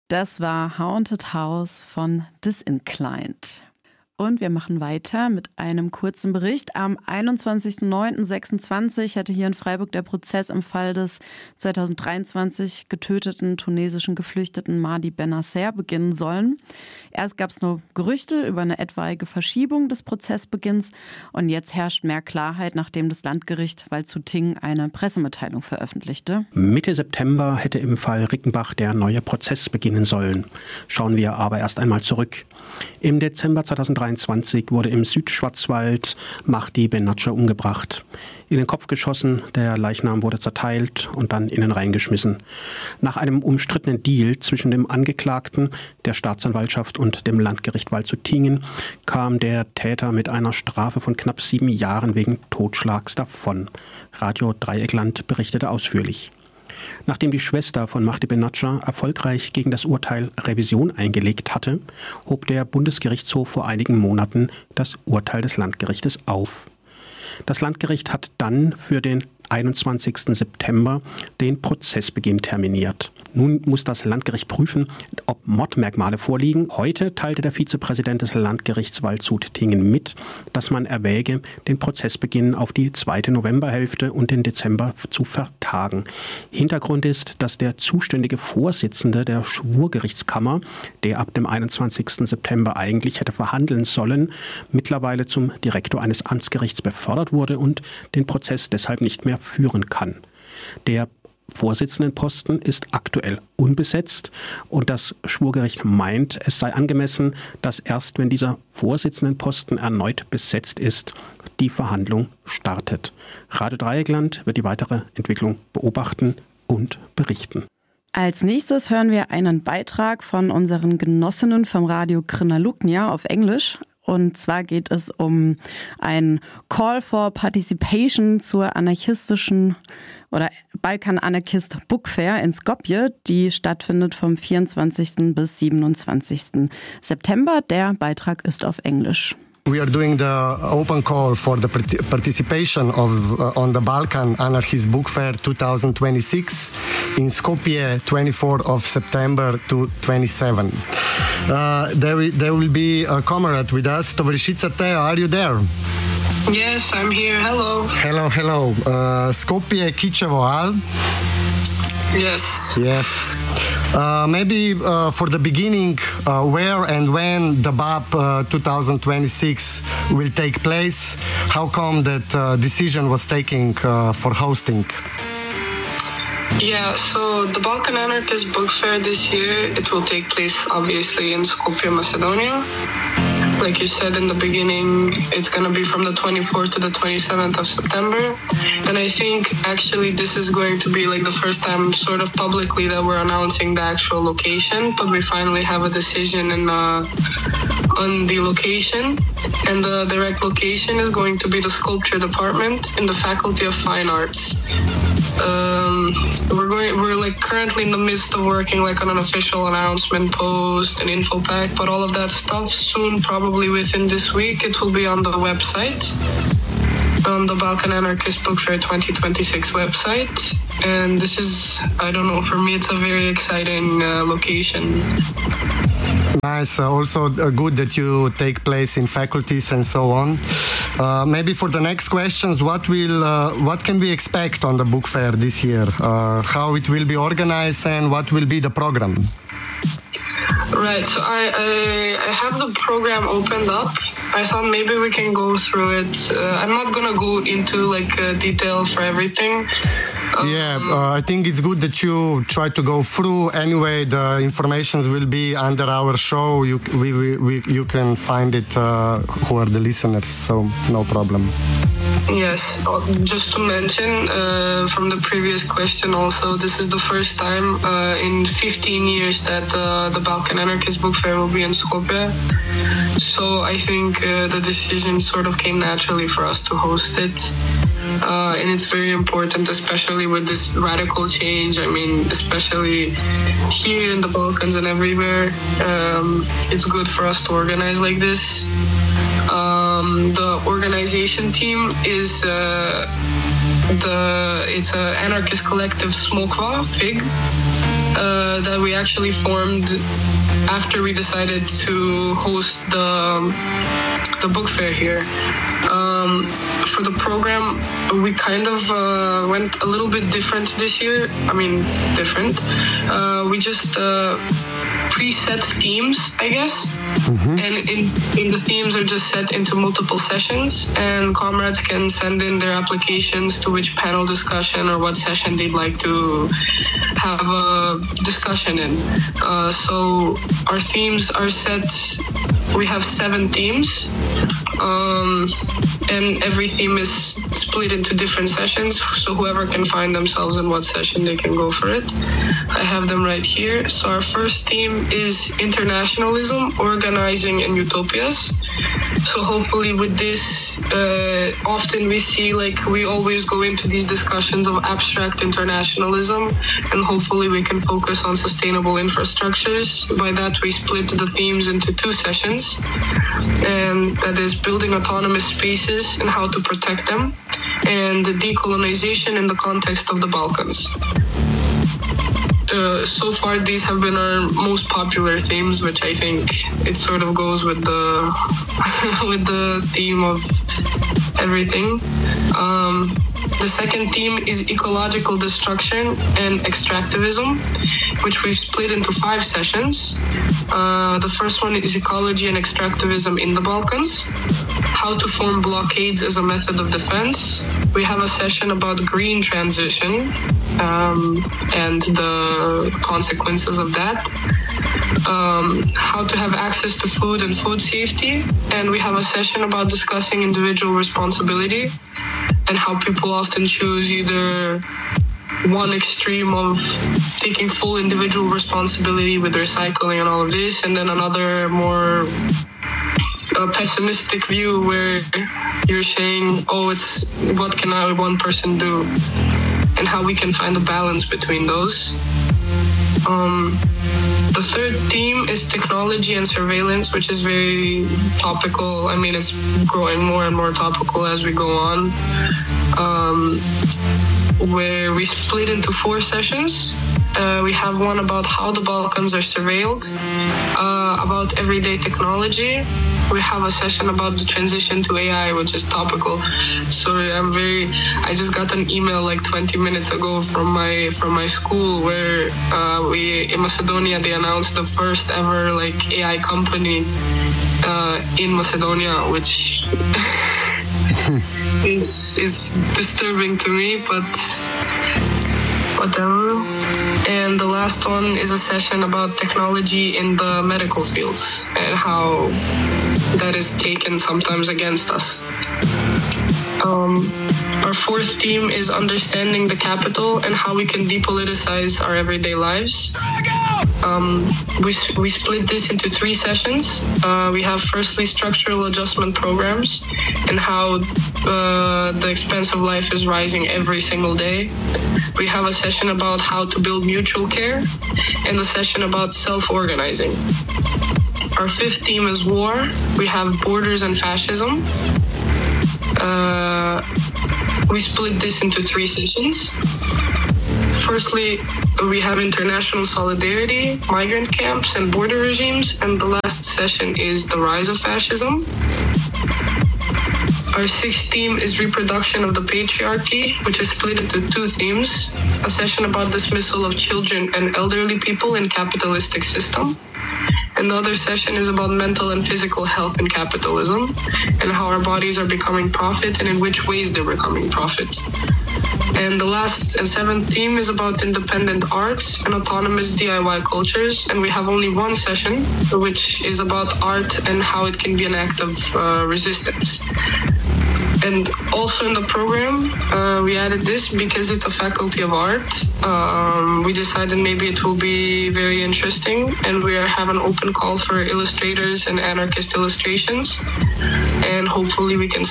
Das war Haunted House von Disinclined. Und wir machen weiter mit einem kurzen Bericht. Am 21.09.26 hätte hier in Freiburg der Prozess im Fall des 2023 getöteten tunesischen Geflüchteten Mahdi Bennacer beginnen sollen. Erst gab es nur Gerüchte über eine etwaige Verschiebung des Prozessbeginns und jetzt herrscht mehr Klarheit, nachdem das Landgericht Waldshut-Tiengen eine Pressemitteilung veröffentlichte. Mitte September hätte im Fall Rickenbach der neue Prozess beginnen sollen. Schauen wir aber erst einmal zurück. Im Dezember 2023 wurde im Südschwarzwald Mahdi Bennacer umgebracht. In den Kopf geschossen, der Leichnam wurde zerteilt und dann in den Rhein geschmissen. Nach einem umstrittenen Deal zwischen dem Angeklagten, der Staatsanwaltschaft und dem Landgericht Waldshut-Tiengen kam der Täter mit einer Strafe von knapp 7 Jahren wegen Totschlags davon. Radio Dreieckland berichtete ausführlich. Nachdem die Schwester von Mahdi Bennacer erfolgreich gegen das Urteil Revision eingelegt hatte, hob der Bundesgerichtshof vor einigen Monaten das Urteil des Landgerichtes auf. Das Landgericht hat dann für den 21. September den Prozessbeginn terminiert. Nun muss das Landgericht prüfen, ob Mordmerkmale vorliegen. Heute teilte der Vizepräsident des Landgerichts Waldshut-Tiengen mit, dass man erwäge, den Prozessbeginn auf die 2. Novemberhälfte und den Dezember zu vertagen. Hintergrund ist, dass der zuständige Vorsitzende der Schwurgerichtskammer, der ab dem 21. September eigentlich hätte verhandeln sollen, mittlerweile zum Direktor eines Amtsgerichts befördert wurde und den Prozess deshalb nicht mehr führen kann. Der Vorsitzendenposten ist aktuell unbesetzt und das Schwurgericht meint, es sei angemessen, dass erst wenn dieser Vorsitzendenposten erneut besetzt ist, die Verhandlung startet. Radio Dreieckland wird die weitere Entwicklung beobachten und berichten. Als nächstes hören wir einen Beitrag von unseren Genossinnen vom Radio Krnaluknja auf Englisch. Und zwar geht es um ein Call for Participation zur anarchistischen oder Balkan Anarchist Book Fair in Skopje, die stattfindet vom 24. bis 27. September. Der Beitrag ist auf Englisch. We are doing the open call for the participation on the Balkan Anarchist Book Fair 2026 in Skopje, 24th of September to 27. There will be a comrade with us. Tovarishica Tea, are you there? Yes, I'm here. Hello. Hello. Skopje, Kičevo, Al? Yes. Maybe for the beginning, where and when the BAP 2026 will take place? How come that decision was taken for hosting? Yeah, so the Balkan Anarchist Book Fair this year, it will take place obviously in Skopje, Macedonia. Like you said in the beginning, it's going to be from the 24th to the 27th of September. And I think actually this is going to be like the first time sort of publicly that we're announcing the actual location, but we finally have a decision on the location. And the direct location is going to be the sculpture department in the Faculty of Fine Arts. We're like currently in the midst of working like on an official announcement post and info pack, but all of that stuff soon, probably within this week, it will be on the website, the Balkan Anarchist Book Fair 2026 website. And this is, I don't know, for me it's a very exciting location. Nice. Also good that you take place in faculties and so on. Maybe for the next questions, what can we expect on the book fair this year? How it will be organized and what will be the program? Right. So I have the program opened up. I thought maybe we can go through it. I'm not gonna go into like detail for everything. I think it's good that you try to go through. Anyway, the information will be under our show. You can find it who are the listeners, so no problem. Yes, just to mention from the previous question also, this is the first time in 15 years that the Balkan Anarchist Book Fair will be in Skopje. So I think the decision sort of came naturally for us to host it. And it's very important, especially with this radical change. I mean, especially here in the Balkans and everywhere, it's good for us to organize like this. The organization team is it's an anarchist collective Smokva, FIG. that we actually formed after we decided to host the book fair here. For the program, we kind of went a little bit different this year. I mean, different. We just preset themes, I guess. Mm-hmm. And in the themes are just set into multiple sessions, and comrades can send in their applications to which panel discussion or what session they'd like to have a discussion in. So our themes are set. We have 7 themes, and every theme is split into different sessions, so whoever can find themselves in what session, they can go for it. I have them right here. So our first theme is internationalism, organizing, and utopias. So hopefully with this, often we see, like, we always go into these discussions of abstract internationalism, and hopefully we can focus on sustainable infrastructures. By that, we split the themes into 2 sessions, and that is building autonomous spaces and how to protect them, and decolonization in the context of the Balkans. So far, these have been our most popular themes, which I think it sort of goes with the with the theme of everything. The second theme is ecological destruction and extractivism, which we've split into 5 sessions. The first one is ecology and extractivism in the Balkans, how to form blockades as a method of defense. We have a session about green transition and the consequences of that. How to have access to food and food safety. And we have a session about discussing individual responsibility and how people often choose either one extreme of taking full individual responsibility with recycling and all of this, and then another more pessimistic view where you're saying, oh, it's what can one person do, and how we can find a balance between those. The third theme is technology and surveillance, which is very topical. I mean, it's growing more and more topical as we go on, where we split into 4 sessions. We have one about how the Balkans are surveilled, about everyday technology. We have a session about the transition to AI, which is topical. Sorry, I just got an email like 20 minutes ago from my school where in Macedonia they announced the first ever like AI company in Macedonia, which is disturbing to me, but whatever. And the last one is a session about technology in the medical fields and how that is taken sometimes against us. Our fourth theme is understanding the capital and how we can depoliticize our everyday lives. We split this into 3 sessions. We have firstly structural adjustment programs and how the expense of life is rising every single day. We have a session about how to build mutual care and a session about self-organizing. Our 5th theme is war. We have borders and fascism. We split this into 3 sessions. Firstly, we have international solidarity, migrant camps, and border regimes. And the last session is the rise of fascism. Our 6th theme is reproduction of the patriarchy, which is split into 2 themes. A session about dismissal of children and elderly people in capitalistic system. And the other session is about mental and physical health in capitalism and how our bodies are becoming profit and in which ways they're becoming profit. And the last and 7th theme is about independent arts and autonomous DIY cultures. And we have only 1 session, which is about art and how it can be an act of resistance. And also in the program, we added this because it's a faculty of art. We decided maybe it will be very interesting, and we have an open call for illustrators and anarchist illustrations. And hopefully we can